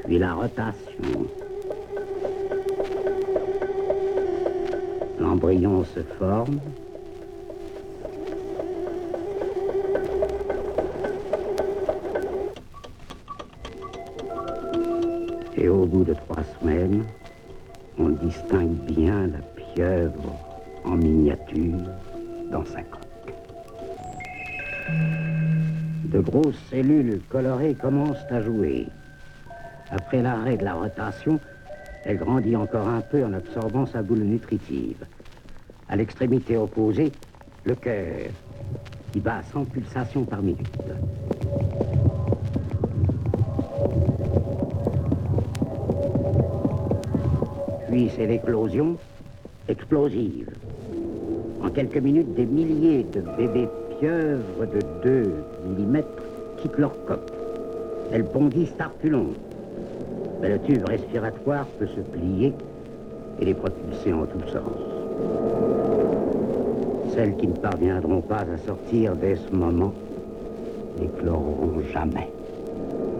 puis la rotation. L'embryon se forme. Et au bout de 3 semaines, on distingue bien la pieuvre en miniature dans sa coque. De grosses cellules colorées commencent à jouer. Après l'arrêt de la rotation, elle grandit encore un peu en absorbant sa boule nutritive. À l'extrémité opposée, le cœur, qui bat 100 pulsations par minute. Puis c'est l'éclosion explosive. En quelques minutes, des milliers de bébés pieuvres de 2 mm quittent leur coque. Elles bondissent à reculons. Mais le tube respiratoire peut se plier et les propulser en tous sens. Celles qui ne parviendront pas à sortir dès ce moment n'écloreront jamais.